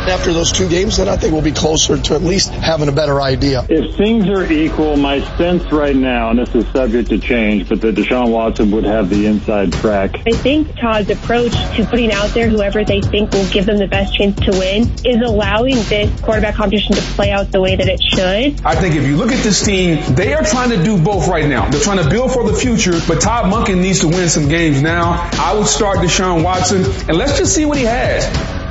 After those 2 games, then I think we'll be closer to at least having a better idea. If things are equal, my sense right now, and this is subject to change, but that Deshaun Watson would have the inside track. I think Todd's approach to putting out there whoever they think will give them the best chance to win is allowing this quarterback competition to play out the way that it should. I think if you look at this team, they are trying to do both right now. They're trying to build for the future, but Todd Monken needs to win some games now. I would start Deshaun Watson, and let's just see what he has.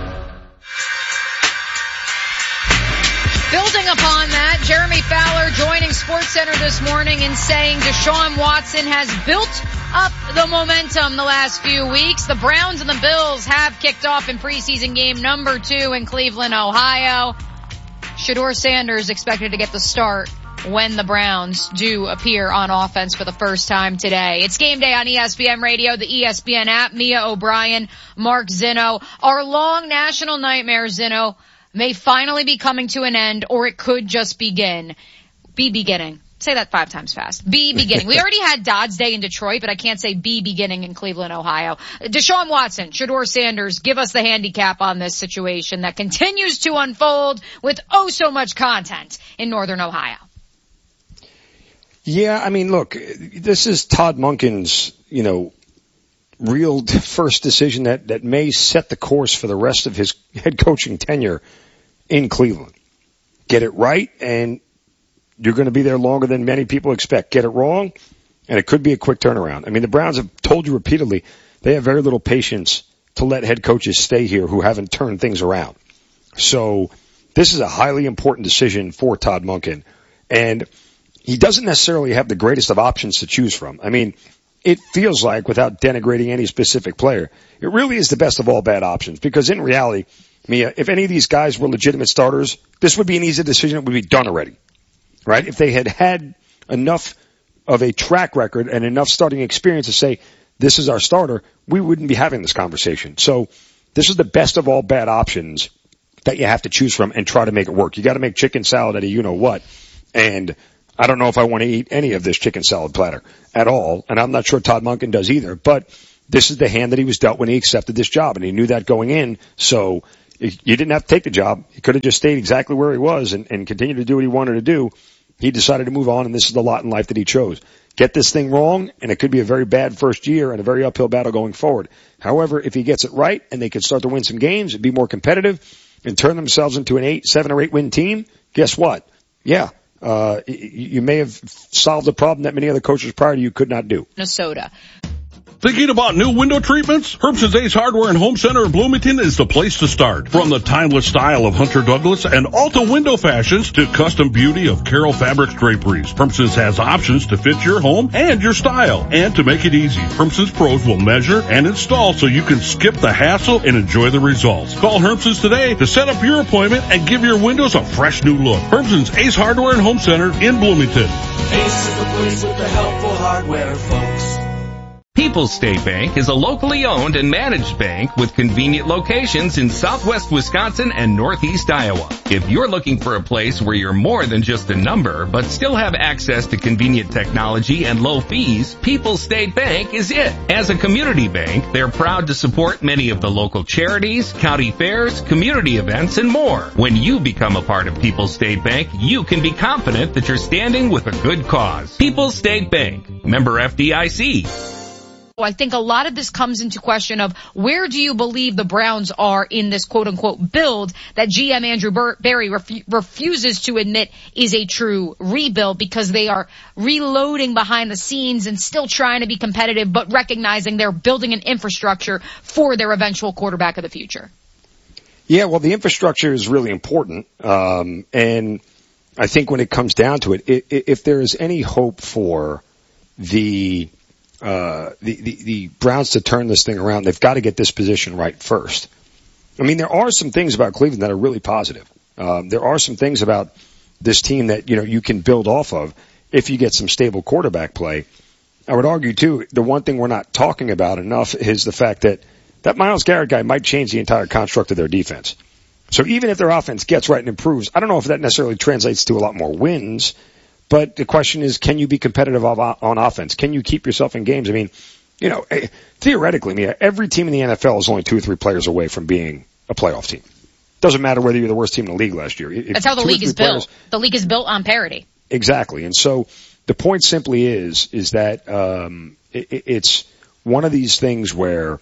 Building upon that, Jeremy Fowler joining SportsCenter this morning and saying Deshaun Watson has built up the momentum the last few weeks. The Browns and the Bills have kicked off in preseason game number 2 in Cleveland, Ohio. Shedeur Sanders expected to get the start when the Browns do appear on offense for the first time today. It's game day on ESPN Radio, the ESPN app. Mia O'Brien, Mark Zinno. Our long national nightmare, Zinno, may finally be coming to an end, or it could just begin. Be beginning. Say that 5 times fast. Be beginning. We already had Dodd's Day in Detroit, but I can't say be beginning in Cleveland, Ohio. Deshaun Watson, Shedeur Sanders, give us the handicap on this situation that continues to unfold with oh so much content in Northern Ohio. Yeah, I mean, look, this is Todd Monken's, real first decision that may set the course for the rest of his head coaching tenure in Cleveland. Get it right, and you're going to be there longer than many people expect. Get it wrong, and it could be a quick turnaround. I mean, the Browns have told you repeatedly they have very little patience to let head coaches stay here who haven't turned things around. So this is a highly important decision for Todd Monken, and he doesn't necessarily have the greatest of options to choose from. I mean, it feels like, without denigrating any specific player, it really is the best of all bad options. Because in reality, Mia, if any of these guys were legitimate starters, this would be an easy decision. It would be done already, right? If they had enough of a track record and enough starting experience to say, this is our starter, we wouldn't be having this conversation. So this is the best of all bad options that you have to choose from and try to make it work. You got to make chicken salad out of you-know-what. And I don't know if I want to eat any of this chicken salad platter at all, and I'm not sure Todd Monken does either, but this is the hand that he was dealt when he accepted this job, and he knew that going in, so you didn't have to take the job. He could have just stayed exactly where he was and continued to do what he wanted to do. He decided to move on, and this is the lot in life that he chose. Get this thing wrong, and it could be a very bad first year and a very uphill battle going forward. However, if he gets it right and they could start to win some games and be more competitive and turn themselves into an 7 or 8 win team, guess what? Yeah. You may have solved a problem that many other coaches prior to you could not do. Minnesota. Thinking about new window treatments? Herbson's Ace Hardware and Home Center in Bloomington is the place to start. From the timeless style of Hunter Douglas and Alta window fashions to custom beauty of Carroll Fabrics draperies, Herbson's has options to fit your home and your style. And to make it easy, Herbson's pros will measure and install so you can skip the hassle and enjoy the results. Call Herbson's today to set up your appointment and give your windows a fresh new look. Herbson's Ace Hardware and Home Center in Bloomington. Ace is the place with the helpful hardware, folks. People's State Bank is a locally owned and managed bank with convenient locations in southwest Wisconsin and northeast Iowa. If you're looking for a place where you're more than just a number, but still have access to convenient technology and low fees, People's State Bank is it. As a community bank, they're proud to support many of the local charities, county fairs, community events, and more. When you become a part of People's State Bank, you can be confident that you're standing with a good cause. People's State Bank, member FDIC. I think a lot of this comes into question of where do you believe the Browns are in this quote-unquote build that GM Andrew Berry refuses to admit is a true rebuild, because they are reloading behind the scenes and still trying to be competitive, but recognizing they're building an infrastructure for their eventual quarterback of the future. Yeah, well, the infrastructure is really important, and I think when it comes down to it, if there is any hope for the Browns to turn this thing around, they've got to get this position right first. I mean, there are some things about Cleveland that are really positive. There are some things about this team that, you can build off of if you get some stable quarterback play. I would argue, too, the one thing we're not talking about enough is the fact that Myles Garrett guy might change the entire construct of their defense. So even if their offense gets right and improves, I don't know if that necessarily translates to a lot more wins. But the question is, can you be competitive on offense? Can you keep yourself in games? I mean, theoretically, every team in the NFL is only 2 or 3 players away from being a playoff team. Doesn't matter whether you're the worst team in the league last year. That's how the league is built. The league is built on parity. Exactly. And so the point simply is that it's one of these things where,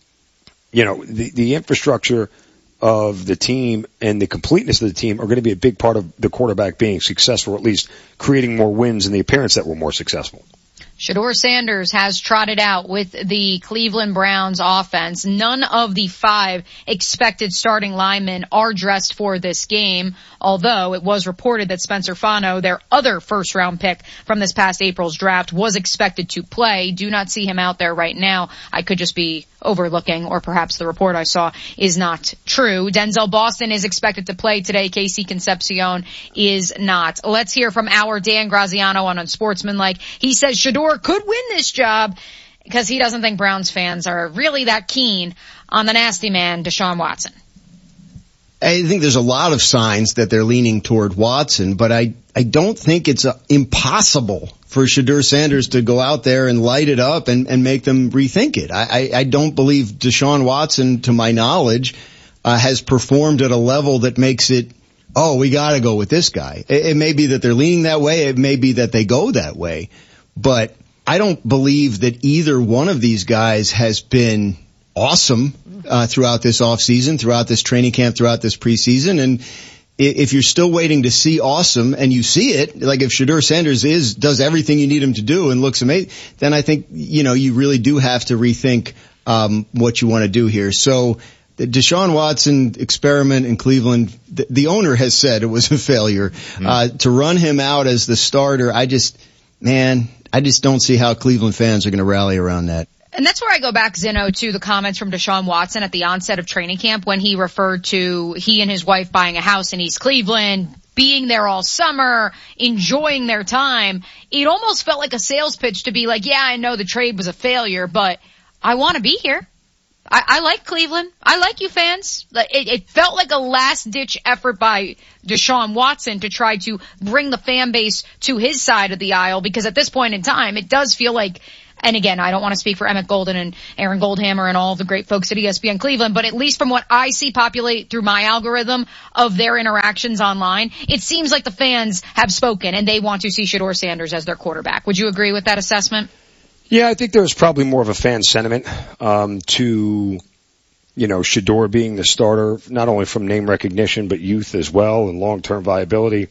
the infrastructure of the team and the completeness of the team are going to be a big part of the quarterback being successful, or at least creating more wins in the appearance that were more successful. Shedeur Sanders has trotted out with the Cleveland Browns offense. None of the 5 expected starting linemen are dressed for this game, although it was reported that Spencer Fano, their other first-round pick from this past April's draft, was expected to play. Do not see him out there right now. I could just be overlooking, or perhaps the report I saw is not true. Denzel Boston is expected to play today. Casey Concepcion is not. Let's hear from our Dan Graziano on Unsportsmanlike. He says Shedeur could win this job because he doesn't think Browns fans are really that keen on the nasty man, Deshaun Watson. I think there's a lot of signs that they're leaning toward Watson, but I don't think it's impossible for Shedeur Sanders to go out there and light it up and make them rethink it. I don't believe Deshaun Watson, to my knowledge, has performed at a level that makes it, we gotta go with this guy. It may be that they're leaning that way. It may be that they go that way, but I don't believe that either one of these guys has been awesome throughout this offseason, throughout this training camp, throughout this preseason. And if you're still waiting to see awesome and you see it, like if Shedeur Sanders does everything you need him to do and looks amazing, then I think, you really do have to rethink what you want to do here. So the Deshaun Watson experiment in Cleveland, the owner has said it was a failure. To run him out as the starter, I just don't see how Cleveland fans are going to rally around that. And that's where I go back, Zeno, to the comments from Deshaun Watson at the onset of training camp when he referred to he and his wife buying a house in East Cleveland, being there all summer, enjoying their time. It almost felt like a sales pitch to be like, yeah, I know the trade was a failure, but I want to be here. I like Cleveland. I like you fans. It felt like a last-ditch effort by Deshaun Watson to try to bring the fan base to his side of the aisle, because at this point in time, it does feel like, and again, I don't want to speak for Emmett Golden and Aaron Goldhammer and all the great folks at ESPN Cleveland, but at least from what I see populate through my algorithm of their interactions online, it seems like the fans have spoken and they want to see Shedeur Sanders as their quarterback. Would you agree with that assessment? Yeah, I think there's probably more of a fan sentiment to, Shedeur being the starter, not only from name recognition, but youth as well and long-term viability.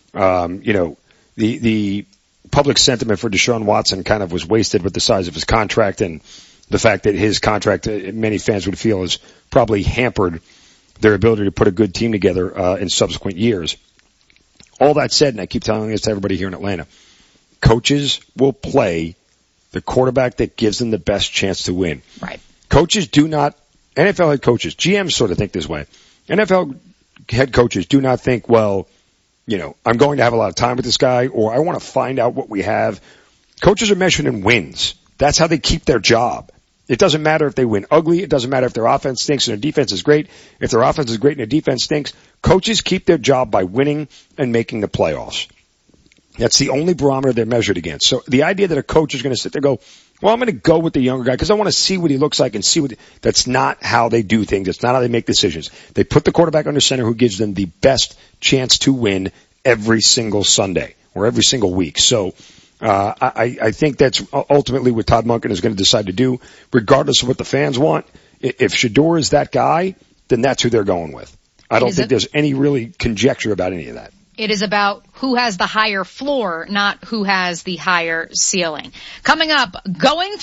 The public sentiment for Deshaun Watson kind of was wasted with the size of his contract and the fact that his contract, many fans would feel, has probably hampered their ability to put a good team together in subsequent years. All that said, and I keep telling this to everybody here in Atlanta, coaches will play the quarterback that gives them the best chance to win. Right. Coaches do not, NFL head coaches, GMs sort of think this way. NFL head coaches do not think, I'm going to have a lot of time with this guy, or I want to find out what we have. Coaches are measured in wins. That's how they keep their job. It doesn't matter if they win ugly. It doesn't matter if their offense stinks and their defense is great. If their offense is great and their defense stinks, coaches keep their job by winning and making the playoffs. That's the only barometer they're measured against. So the idea that a coach is going to sit there and go, I'm going to go with the younger guy because I want to see what he looks like and see that's not how they do things. That's not how they make decisions. They put the quarterback under center who gives them the best chance to win every single Sunday or every single week. So, I think that's ultimately what Todd Monken is going to decide to do, regardless of what the fans want. If Shedeur is that guy, then that's who they're going with. I don't think there's any really conjecture about any of that. It is about who has the higher floor, not who has the higher ceiling. Coming up, words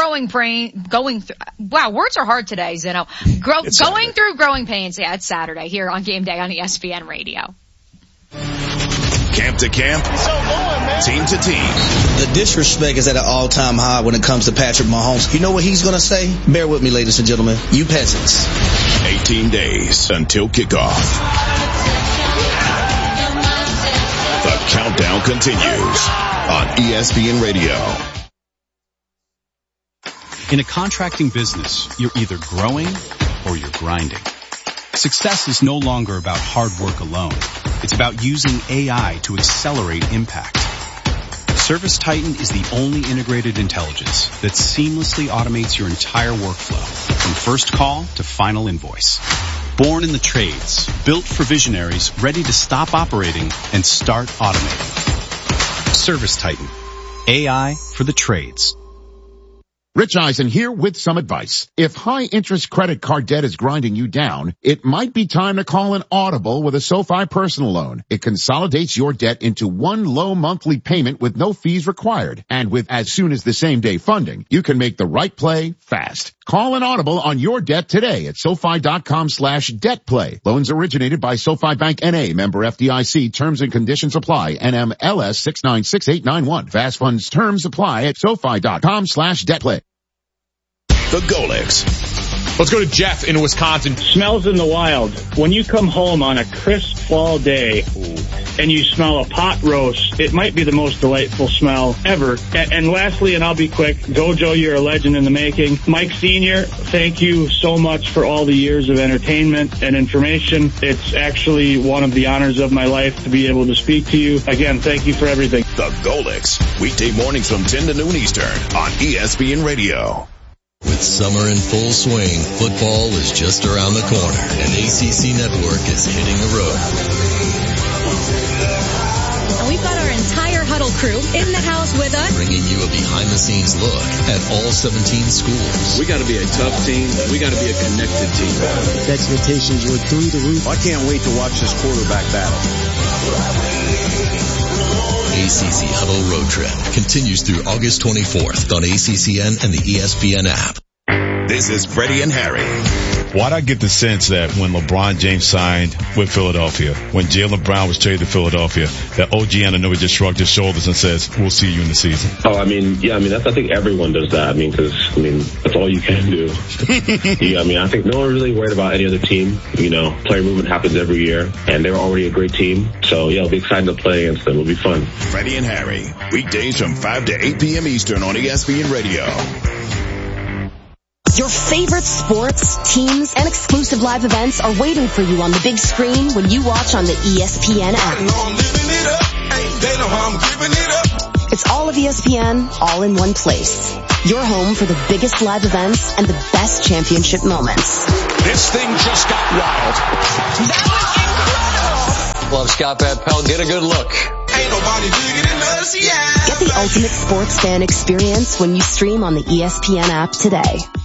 are hard today, Zeno. Going through growing pains. Yeah, it's Saturday here on Game Day on ESPN Radio. Camp to camp, team to team. The disrespect is at an all-time high when it comes to Patrick Mahomes. You know what he's going to say? Bear with me, ladies and gentlemen. You peasants. 18 days until kickoff. The countdown continues on ESPN Radio. In a contracting business, you're either growing or you're grinding. Success is no longer about hard work alone. It's about using AI to accelerate impact. ServiceTitan is the only integrated intelligence that seamlessly automates your entire workflow, from first call to final invoice. Born in the trades, built for visionaries ready to stop operating and start automating. Service Titan. AI for the trades. Rich Eisen here with some advice. If high-interest credit card debt is grinding you down, it might be time to call an audible with a SoFi personal loan. It consolidates your debt into one low monthly payment with no fees required. And with as soon as the same day funding, you can make the right play fast. Call an audible on your debt today at SoFi.com/debt play. Loans originated by SoFi Bank N.A. member FDIC. Terms and conditions apply. NMLS 696891. Fast funds terms apply at SoFi.com/debt play. The Golics. Let's go to Jeff in Wisconsin. Smells in the wild. When you come home on a crisp fall day and you smell a pot roast, it might be the most delightful smell ever. And lastly, and I'll be quick, Gojo, you're a legend in the making. Mike Sr., thank you so much for all the years of entertainment and information. It's actually one of the honors of my life to be able to speak to you. Again, thank you for everything. The Golics. Weekday mornings from 10 to noon Eastern on ESPN Radio. With summer in full swing, football is just around the corner, and ACC Network is hitting the road. And we've got our entire Huddle crew in the house with us, bringing you a behind-the-scenes look at all 17 schools. We got to be a tough team. We got to be a connected team. The expectations were through the roof. I can't wait to watch this quarterback battle. ACC Huddle Road Trip continues through August 24th on ACCN and the ESPN app. This is Freddie and Harry. Why'd I get the sense that when LeBron James signed with Philadelphia, when Jaylen Brown was traded to Philadelphia, that OG Anunoby just shrugged his shoulders and says, we'll see you in the season? Oh, I think everyone does that. That's all you can do. I think no one really worried about any other team. Player movement happens every year, and they're already a great team. So, it'll be exciting to play against them. It'll be fun. Freddie and Harry, weekdays from 5 to 8 p.m. Eastern on ESPN Radio. Your favorite sports, teams, and exclusive live events are waiting for you on the big screen when you watch on the ESPN app. It's all of ESPN, all in one place. Your home for the biggest live events and the best championship moments. This thing just got wild. That was incredible. Love Scott Van Pelt. Get a good look. Ain't nobody bigger than us, yeah. Get the ultimate sports fan experience when you stream on the ESPN app today.